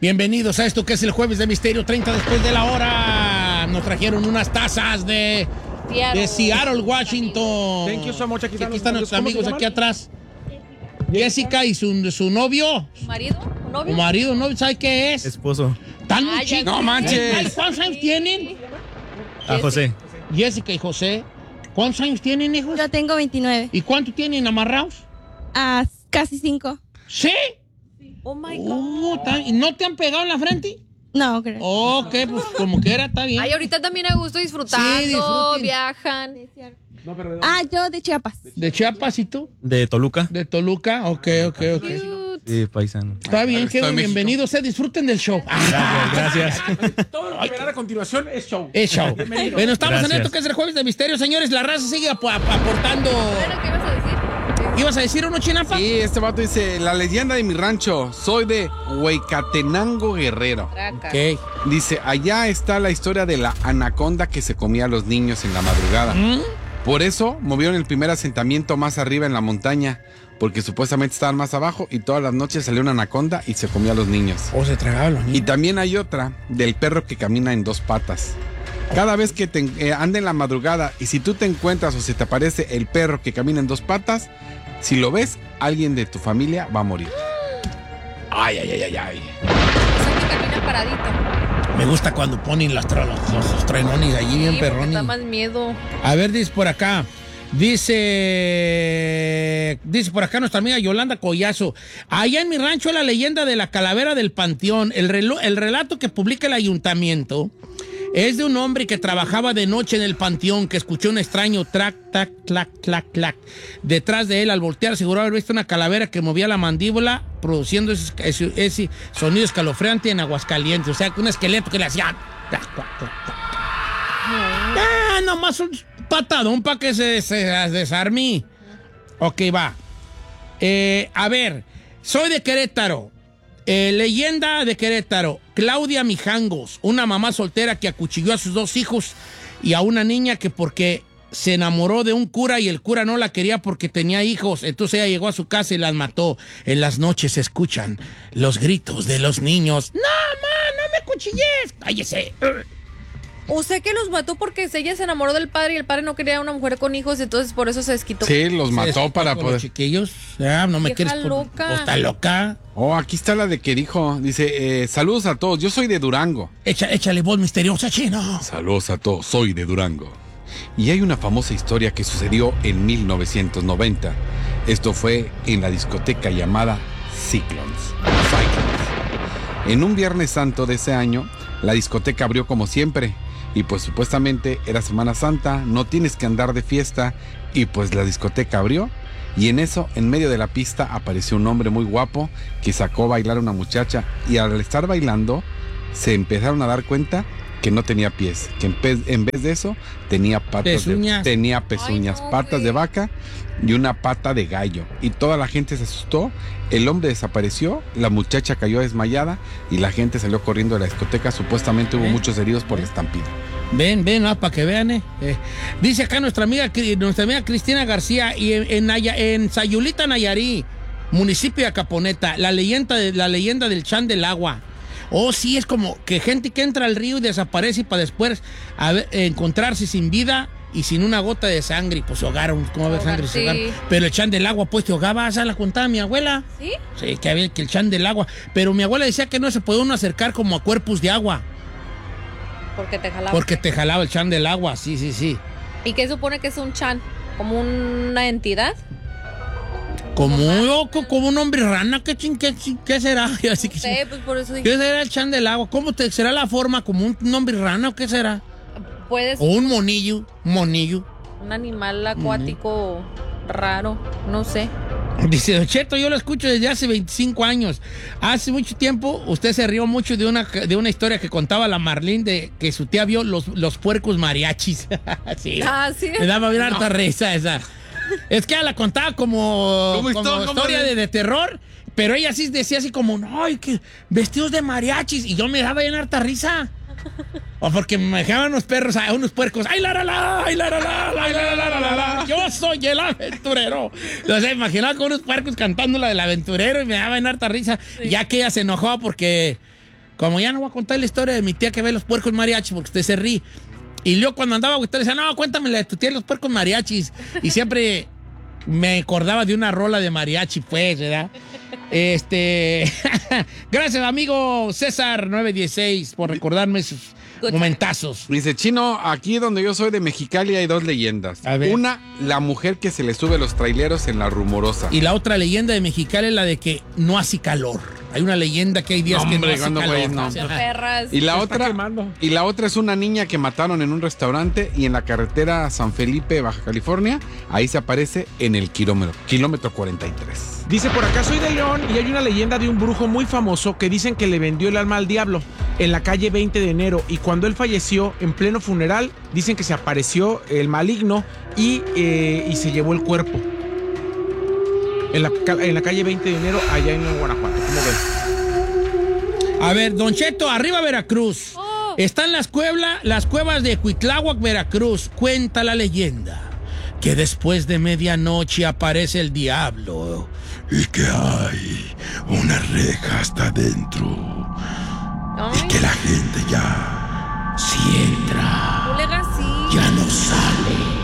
Bienvenidos a esto que es el Jueves de Misterio, 30 después de la hora. Nos trajeron unas tazas de Seattle, Washington. Thank you so much. Aquí están nuestros amigos aquí atrás. Jessica y su novio. ¿Marido? ¿Un novio? ¿Un marido? ¿No sabe qué es? Esposo. Tan muy chicos. No manches. ¿Cuántos años tienen? A José. Jessica y José. ¿Cuántos años tienen, hijos? Yo tengo 29. ¿Y cuánto tienen amarrados? Casi 5. ¿Sí? Oh my God. ¿Y no te han pegado en la frente? No, creo. Ok, pues como que era, está bien. Ay, ahorita también a gusto disfrutando, Sí, disfruten. viajan. Yo de Chiapas. ¿De Chiapas y tú? De Toluca. ¿De Toluca? Ok. Cute. Sí, paisano. Está bien, Estoy en México. bienvenidos. Disfruten del show. Gracias. Todo lo que verán a continuación es show. Es show. Bueno, estamos en Gracias. esto que es el Jueves de Misterio, señores. La raza sigue aportando. Bueno, ¿qué ibas a decir? ¿Ibas a decir uno, Chinapa? Sí, este vato dice, la leyenda de mi rancho, soy de Huecatenango, Guerrero. Traca. Ok. Dice, allá está la historia de la anaconda que se comía a los niños en la madrugada. Por eso movieron el primer asentamiento más arriba en la montaña, porque supuestamente estaban más abajo y todas las noches salía una anaconda y se comía a los niños. O se tragaban los Y niños. también hay otra del perro que camina en dos patas. Cada vez que anda en la madrugada y si tú te encuentras o se te aparece el perro que camina en dos patas, si lo ves, alguien de tu familia va a morir. Ay. O sea, que camina paradito. Me gusta cuando ponen los trenones allí bien Sí, porque perrones. da más miedo. A ver, dice por acá. Dice por acá nuestra amiga Yolanda Collazo. Allá en mi rancho la leyenda de la calavera del panteón. El relato que publica el ayuntamiento es de un hombre que trabajaba de noche en el panteón, que escuchó un extraño trac, tac, clac, clac, clac. Detrás de él, al voltear, aseguró haber visto una calavera que movía la mandíbula, produciendo ese sonido escalofriante en Aguascalientes. O sea, un esqueleto que le hacía... nomás un patadón para que se desarme. Ok, va. A ver, soy de Querétaro. Leyenda de Querétaro. Claudia Mijangos, una mamá soltera que acuchilló a sus 2 hijos y a una niña que porque se enamoró de un cura y el cura no la quería porque tenía hijos. Entonces ella llegó a su casa y las mató. En las noches se escuchan los gritos de los niños. ¡No, ma, no me cuchilles! ¡Cállese! O sea que los mató porque ella se enamoró del padre y el padre no quería una mujer con hijos, entonces por eso se desquitó. Sí, los mató para Con poder... los chiquillos. No me Vieja quieres... loca. Está loca. Oh, aquí está la de que dijo. Dice, saludos a todos, yo soy de Durango. Échale voz misteriosa, chino. Saludos a todos, soy de Durango. Y hay una famosa historia que sucedió en 1990. Esto fue en la discoteca llamada Cyclones. En un Viernes Santo de ese año, la discoteca abrió como siempre. Y pues supuestamente era Semana Santa, no tienes que andar de fiesta. Y pues la discoteca abrió. Y en eso, en medio de la pista, apareció un hombre muy guapo que sacó a bailar a una muchacha. Y al estar bailando, se empezaron a dar cuenta que no tenía pies. Que en vez de eso, tenía patas Pezuñas. tenía pezuñas, Ay, no, patas de vaca y una pata de gallo. Y toda la gente se asustó. El hombre desapareció, la muchacha cayó desmayada y la gente salió corriendo de la discoteca. Supuestamente hubo muchos heridos por la estampida. Ven, para que vean, Dice acá nuestra amiga Cristina García, y en Sayulita, Nayarí, municipio de Acaponeta, la leyenda del Chan del Agua. Oh, sí, es como que gente que entra al río y desaparece y para después encontrarse sin vida y sin una gota de sangre. Pues se ahogaron, ¿cómo ver sangre? Se Sí. ahogaron. Pero el Chan del Agua, pues te ahogaba, esa la contaba mi abuela. ¿Sí? Sí, que había que el Chan del Agua. Pero mi abuela decía que no se podía uno acercar como a cuerpos de agua. Porque te jalaba. Porque te jalaba el Chan del Agua, sí. ¿Y qué supone que es un chan? ¿Como una entidad? Como un hombre rana, ¿qué será? Así que, Sí, pues por eso dije. ¿qué será el Chan del Agua? ¿Cómo será la forma? ¿Como un hombre rana o qué será? Puedes O un monillo. un animal acuático raro, no sé. Dice, Don Cheto, yo lo escucho desde hace 25 años. Hace mucho tiempo usted se rió mucho de una historia que contaba la Marlene de que su tía vio los puercos mariachis. Sí. Ah, sí. Me daba bien harta risa esa. Es que ella la contaba como historia de terror, pero ella sí decía así como, ¡ay, que vestidos de mariachis! Y yo me daba bien harta risa. O porque me dejaban unos perros, unos puercos. ¡Ay, la, la, la! ¡Ay, la, la, la! ¡Ay, la, la, la, la, la! ¡Yo soy el aventurero! O sea, imaginaba con unos puercos cantando la del aventurero y me daba en harta risa. Sí. Ya que ella se enojó porque como ya no voy a contar la historia de mi tía que ve los puercos mariachis, porque usted se ríe. Y yo cuando andaba, usted decía, no, cuéntame la de tu tía los puercos mariachis. Y siempre me acordaba de una rola de mariachi, pues, ¿verdad? Gracias, amigo César 916, por recordarme esos momentazos. Dice, Chino, aquí donde yo soy de Mexicali hay 2 leyendas. A ver. Una, la mujer que se le sube a los traileros en La Rumorosa. Y la otra leyenda de Mexicali es la de que no hace calor. Hay una leyenda que hay días que no hace cuando, calor. güey, no. Perras. Y la otra es una niña que mataron en un restaurante y en la carretera San Felipe, Baja California, ahí se aparece en el kilómetro 43. Dice por acá, soy de León y hay una leyenda de un brujo muy famoso que dicen que le vendió el alma al diablo en la calle 20 de enero y cuando él falleció en pleno funeral, dicen que se apareció el maligno y se llevó el cuerpo. En la calle 20 de enero, allá en Guanajuato. ¿Cómo ves? A ver, Don Cheto, arriba Veracruz. Están las cuevas de Cuitláhuac, Veracruz. Cuenta la leyenda que después de medianoche aparece el diablo y que hay una reja hasta adentro. Ay. Y que la gente ya, si entra, Colega, sí. ya no sale.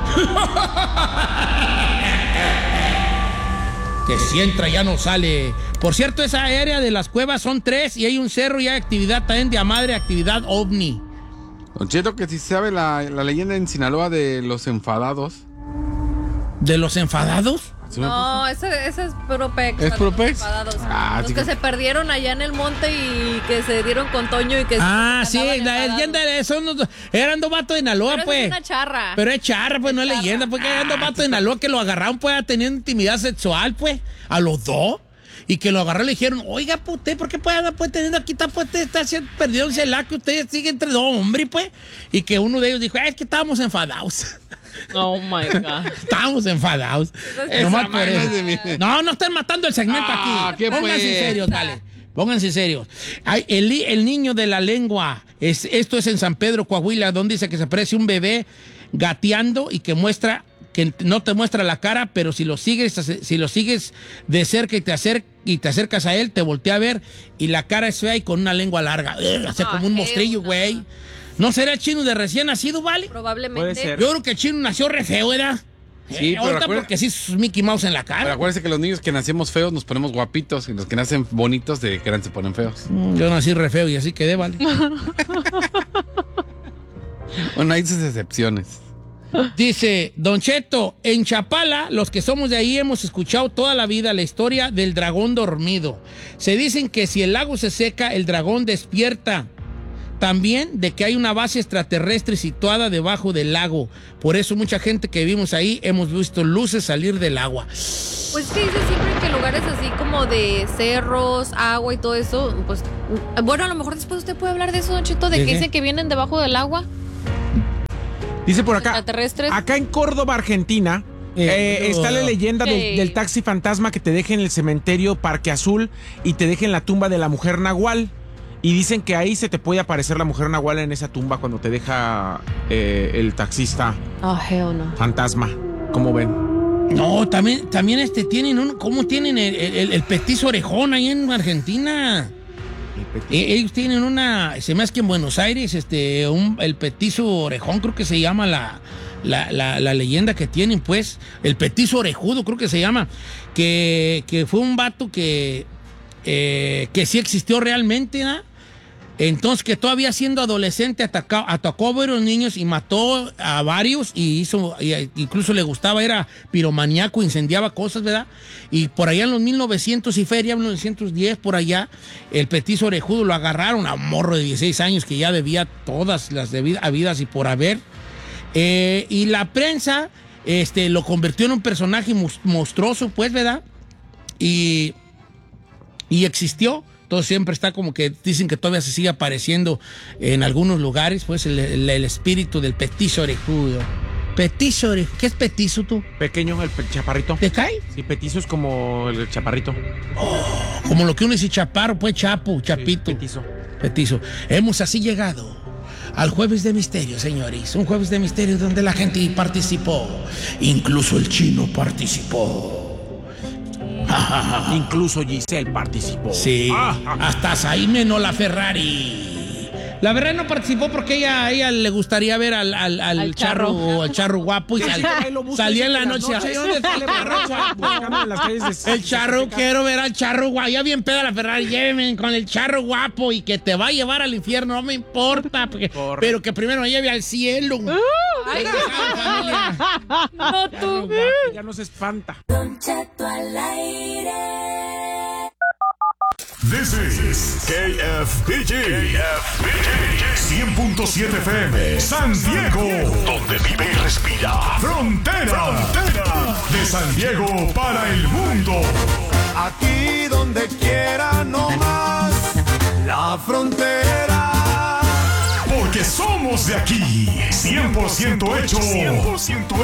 Que si entra ya no sale. Por cierto, esa área de las cuevas son 3 y hay un cerro y hay actividad también de madre, actividad ovni. Don Cheto, que si sabe la leyenda en Sinaloa de los enfadados. ¿De los enfadados? No, ese es Propex. ¿Es Propex? Los sí que se perdieron allá en el monte y que se dieron con Toño y que sí, la leyenda de eran 2 vatos de Sinaloa, pero pues. Es una charra. Pero es charra, pues, no es leyenda, porque eran 2 vatos de Sinaloa que lo agarraron, pues, teniendo intimidad sexual, pues, a los 2. Y que lo agarraron y le dijeron, oiga, pues, usted, ¿por qué puede andar, pues, teniendo aquí, pues, usted está perdido en celar, que usted sigue entre 2 hombres, pues? Y que uno de ellos dijo, es que estábamos enfadados. Oh my God. Estábamos enfadados. Nomás por eso. No están matando el segmento aquí. ¿qué Pónganse fue? serios, dale. Pónganse serios. El niño de la lengua. Esto es en San Pedro, Coahuila, donde dice que se aparece un bebé gateando y que muestra, que no te muestra la cara, pero si lo sigues de cerca y te acercas a él, te voltea a ver y la cara es fea y con una lengua larga. Hace como un mostrillo, güey. ¿No será el chino de recién nacido, vale? Probablemente. Puede ser. Yo creo que el chino nació re feo, ¿verdad? Sí, pero ahorita porque sí es Mickey Mouse en la Pero cara. acuérdense que los niños que nacemos feos nos ponemos guapitos y los que nacen bonitos de grande se ponen feos. Yo nací re feo y así quedé, vale. Bueno, hay sus excepciones. Dice, Don Cheto, en Chapala, los que somos de ahí hemos escuchado toda la vida la historia del dragón dormido. Se dicen que si el lago se seca, el dragón despierta. También de que hay una base extraterrestre situada debajo del lago. Por eso mucha gente que vivimos ahí hemos visto luces salir del agua. Pues es que dice siempre que lugares así como de cerros, agua y todo eso, pues, bueno, a lo mejor después usted puede hablar de eso, Don Cheto, de ¿De que qué? dicen que vienen debajo del agua. Dice por acá, Extraterrestres. acá en Córdoba, Argentina, está la leyenda del taxi fantasma que te deja en el cementerio Parque Azul y te deja en la tumba de la mujer Nahual. Y dicen que ahí se te puede aparecer la mujer Nahual en esa tumba cuando te deja el taxista Hell no. fantasma. ¿Cómo ven? No, también tienen ¿cómo tienen el petizo orejón ahí en Argentina? Ellos tienen se me hace que en Buenos Aires, el petizo orejón, creo que se llama la leyenda que tienen, pues, el petizo orejudo, creo que se llama, que fue un vato que sí existió realmente, ¿no? Entonces, que todavía siendo adolescente atacó a varios niños y mató a varios y incluso le gustaba, era piromaníaco, incendiaba cosas, ¿verdad? Y por allá en los 1900 y feria, 1910, por allá, el petizo orejudo lo agarraron a un morro de 16 años que ya debía todas las habidas y por haber. Y la prensa lo convirtió en un personaje monstruoso, pues, ¿verdad? Y existió. Todo siempre está como que dicen que todavía se sigue apareciendo en algunos lugares, pues, el espíritu del petizo orejudo. Petizo orejudo. ¿Qué es petizo tú? Pequeño, el chaparrito. ¿Te cae? Sí, petizo es como el chaparrito. Como lo que uno dice chaparro, pues chapito. Sí, petizo. Petizo. Hemos así llegado al Jueves de Misterio, señores. Un Jueves de Misterio donde la gente participó. Incluso el chino participó. Incluso Giselle participó. Sí, hasta Saime no la Ferrari. La verdad no participó porque a ella le gustaría ver al charro guapo y salía en la noche. Ay, ¿dónde está el charro? El charro, quiero ver al charro guapo. Ya bien peda la Ferrari, llévenme con el charro guapo y que te va a llevar al infierno, no me importa. Pero que primero me lleve al cielo. Ay, familia. no tú. Ya no se espanta. Don Cheto al aire. This is KFBG 100.7 FM San Diego, donde vive y respira Frontera. De San Diego para el mundo. Aquí donde quiera no más la frontera. Porque somos de aquí, 100% hecho.